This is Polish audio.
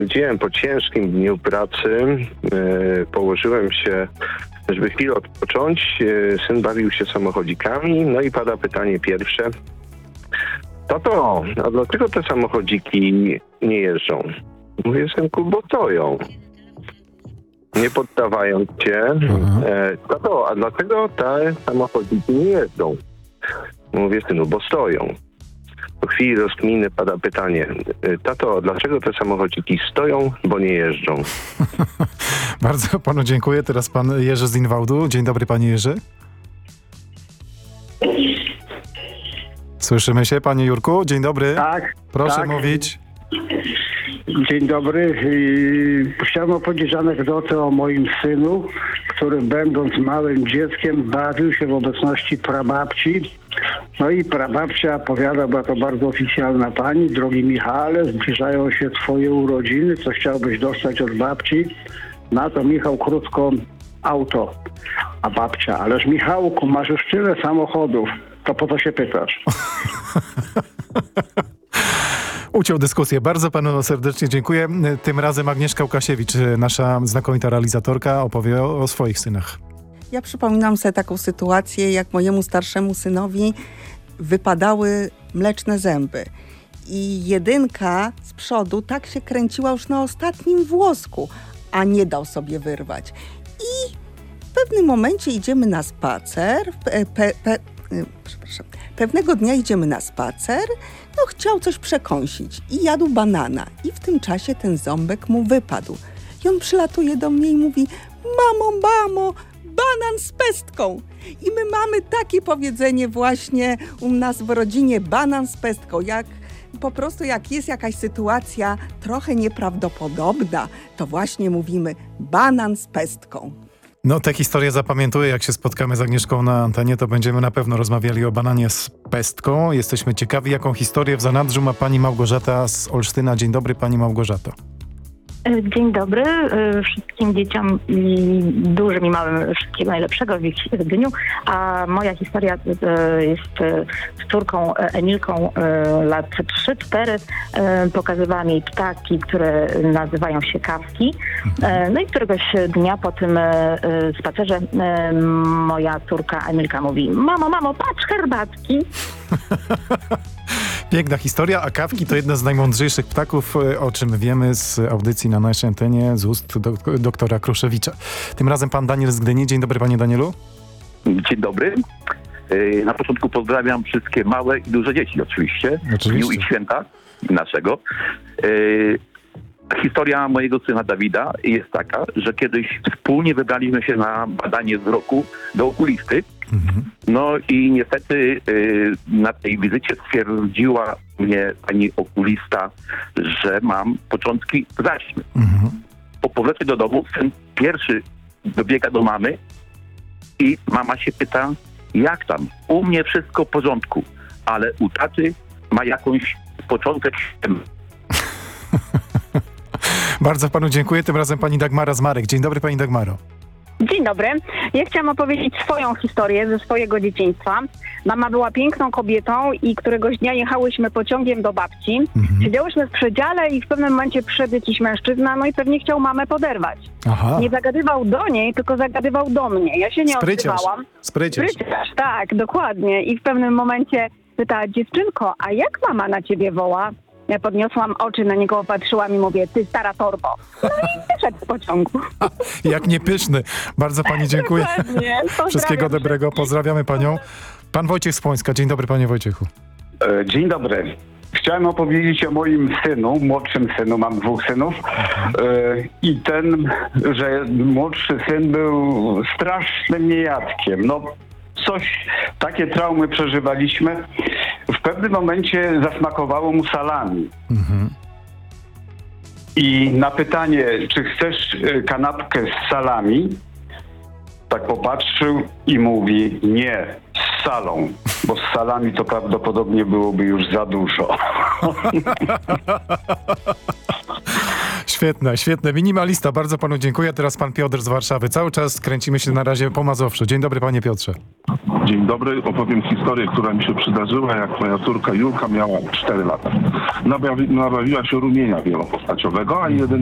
Stwierdziłem po ciężkim dniu pracy, położyłem się, żeby chwilę odpocząć. Syn bawił się samochodzikami, no i pada pytanie pierwsze. Tato, a dlaczego te samochodziki nie jeżdżą? Mówię, synku, bo stoją. Nie poddawając się. Tato, a dlaczego te samochodziki nie jeżdżą? Mówię, synu, bo stoją. Po chwili rozkminy pada pytanie. Tato, dlaczego te samochodziki stoją, bo nie jeżdżą? Bardzo panu dziękuję. Teraz pan Jerzy z Inwałdu. Dzień dobry, panie Jerzy. Słyszymy się, panie Jurku? Dzień dobry. Tak. Proszę tak. mówić. Dzień dobry. Chciałem opowiedzieć anegdotę o moim synu, który będąc małym dzieckiem bawił się w obecności prababci. No i prababcia powiada, była to bardzo oficjalna pani: drogi Michale, zbliżają się twoje urodziny, co chciałbyś dostać od babci? Na to Michał krótko: auto. A babcia: ależ Michałku, masz już tyle samochodów, to po co się pytasz? Uciął dyskusję. Bardzo panu serdecznie dziękuję. Tym razem Agnieszka Łukasiewicz, nasza znakomita realizatorka, opowie o swoich synach. Ja przypominam sobie taką sytuację, jak mojemu starszemu synowi wypadały mleczne zęby. I jedynka z przodu tak się kręciła już na ostatnim włosku, a nie dał sobie wyrwać. I w pewnym momencie idziemy na spacer. Pewnego dnia idziemy na spacer, no chciał coś przekąsić i jadł banana. I w tym czasie ten ząbek mu wypadł. I on przylatuje do mnie i mówi: mamo, banan z pestką. I my mamy takie powiedzenie właśnie u nas w rodzinie: banan z pestką. Jak jest jakaś sytuacja trochę nieprawdopodobna, to właśnie mówimy: banan z pestką. No, tę historię zapamiętuję. Jak się spotkamy z Agnieszką na antenie, to będziemy na pewno rozmawiali o bananie z pestką. Jesteśmy ciekawi, jaką historię w zanadrzu ma pani Małgorzata z Olsztyna. Dzień dobry, pani Małgorzato. Dzień dobry wszystkim dzieciom i dużym i małym, wszystkiego najlepszego w ich dniu. A moja historia jest z córką Emilką lat 3-4. Pokazywałam jej ptaki, które nazywają się kawki. No i któregoś dnia po tym spacerze moja córka Emilka mówi: mamo, patrz, herbatki. Piękna historia, a kawki to jedna z najmądrzejszych ptaków, o czym wiemy z audycji na naszej antenie z ust doktora Kruszewicza. Tym razem pan Daniel z Gdyni. Dzień dobry, panie Danielu. Dzień dobry. Na początku pozdrawiam wszystkie małe i duże dzieci oczywiście. W dniu ich święta naszego. Historia mojego syna Dawida jest taka, że kiedyś wspólnie wybraliśmy się na badanie wzroku do okulisty. No i niestety na tej wizycie stwierdziła mnie pani okulista, że mam początki zaćmy. Po powrocie do domu syn pierwszy dobiega do mamy i mama się pyta: jak tam? U mnie wszystko w porządku, ale u taty ma jakąś początek ściemy. Bardzo panu dziękuję. Tym razem pani Dagmara z Marek. Dzień dobry, pani Dagmaro. Dzień dobry. Ja chciałam opowiedzieć swoją historię ze swojego dzieciństwa. Mama była piękną kobietą i któregoś dnia jechałyśmy pociągiem do babci. Siedziałyśmy w przedziale i w pewnym momencie przyszedł jakiś mężczyzna, no i pewnie chciał mamę poderwać. Aha. Nie zagadywał do niej, tylko zagadywał do mnie. Ja się nie odzywałam. Spryciarz. Tak, dokładnie. I w pewnym momencie pyta: dziewczynko, a jak mama na ciebie woła? Ja podniosłam oczy, na niego patrzyłam i mówię: ty stara torbo. No i wyszedł z pociągu. Jak niepyszny. Bardzo pani dziękuję. Wszystkiego dobrego. Pozdrawiamy panią. Pan Wojciech z Płońska. Dzień dobry, panie Wojciechu. Dzień dobry. Chciałem opowiedzieć o moim synu, młodszym synu, mam 2 synów. Że młodszy syn był strasznym niejadkiem. No, takie traumy przeżywaliśmy. W pewnym momencie zasmakowało mu salami. I na pytanie: czy chcesz kanapkę z salami? Tak popatrzył i mówi: nie, z salą, bo z salami to prawdopodobnie byłoby już za dużo. Świetne. Minimalista, bardzo panu dziękuję. Teraz pan Piotr z Warszawy. Cały czas kręcimy się na razie po Mazowszu. Dzień dobry, panie Piotrze. Dzień dobry, opowiem historię, która mi się przydarzyła, jak moja córka Julka miała 4 lata. Nabawiła się rumienia wielopostaciowego, a jeden